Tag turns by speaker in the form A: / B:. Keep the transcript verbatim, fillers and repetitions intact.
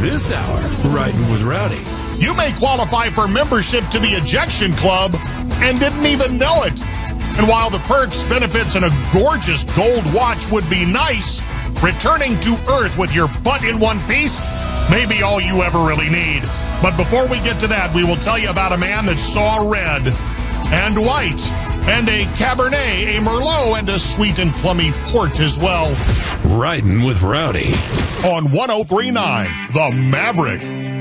A: This hour, Riding with Rowdy.
B: You may qualify for membership to the Ejection Club and didn't even know it. And while the perks, benefits, and a gorgeous gold watch would be nice, returning to Earth with your butt in one piece may be all you ever really need. But before we get to that, we will tell you about a man that saw red and white and a Cabernet, a Merlot, and a sweet and plummy port as well.
A: Riding with Rowdy.
B: On one oh three point nine, The Maverick.